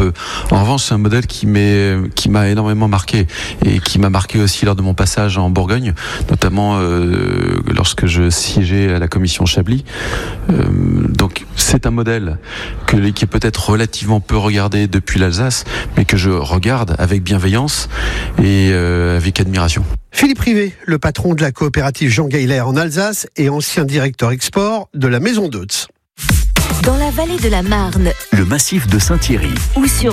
peu. En revanche, c'est un modèle qui m'a énormément marqué et qui m'a marqué aussi lors de mon passage en Bourgogne, notamment lorsque je siégeais à la commission Chablis. Donc c'est un modèle qui est peut-être relativement peu regardé depuis l'Alsace, mais que je regarde avec bienveillance et avec admiration. Philippe Rivet, le patron de la coopérative Jean Gayler en Alsace et ancien directeur export de la Maison Deutz. Dans la vallée de la Marne, le massif de Saint-Thierry ou sur